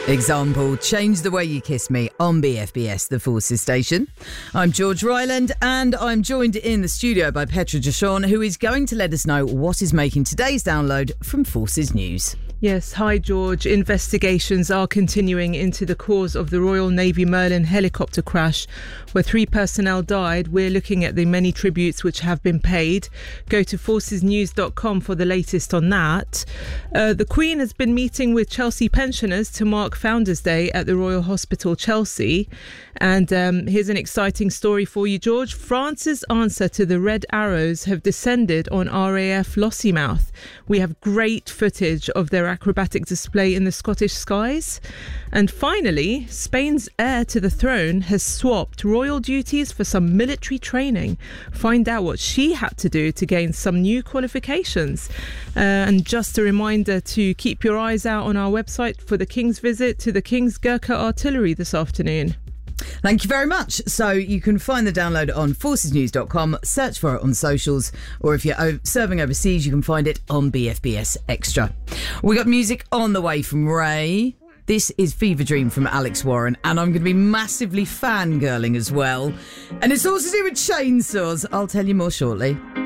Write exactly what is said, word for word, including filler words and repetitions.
Example, Change the Way You Kiss Me on B F B S, the Forces station. I'm George Ryland, and I'm joined in the studio by Petra Jashawn, who is going to let us know what is making today's download from Forces News. Yes, hi George. Investigations are continuing into the cause of the Royal Navy Merlin helicopter crash, where three personnel died. We're looking at the many tributes which have been paid. Go to forces news dot com for the latest on that. Uh, the Queen has been meeting with Chelsea pensioners to mark Founders Day at the Royal Hospital, Chelsea. And um, here's an exciting story for you, George. France's answer to the Red Arrows have descended on R A F Lossiemouth. We have great footage of their acrobatic display in the Scottish skies. And finally, Spain's heir to the throne has swapped royal duties for some military training. Find out what she had to do to gain some new qualifications. Uh, and just a reminder to keep your eyes out on our website for the King's visit to the King's Gurkha Artillery this afternoon. Thank you very much. So you can find the download on forces news dot com, search for it on socials, or if you're o- serving overseas, you can find it on B F B S Extra. We got music on the way from Ray. This is Fever Dream from Alex Warren, and I'm going to be massively fangirling as well. And it's all to do with chainsaws. I'll tell you more shortly.